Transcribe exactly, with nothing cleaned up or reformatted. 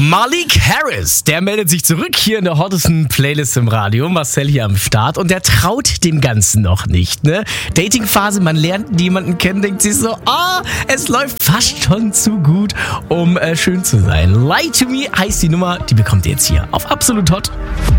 Malik Harris, der meldet sich zurück hier in der hottesten Playlist im Radio. Marcel hier am Start und der traut dem Ganzen noch nicht. Ne? Datingphase, man lernt jemanden kennen, denkt sich so, ah, es läuft fast schon zu gut, um äh, schön zu sein. Lie to Me heißt die Nummer, die bekommt ihr jetzt hier auf Absolut Hot.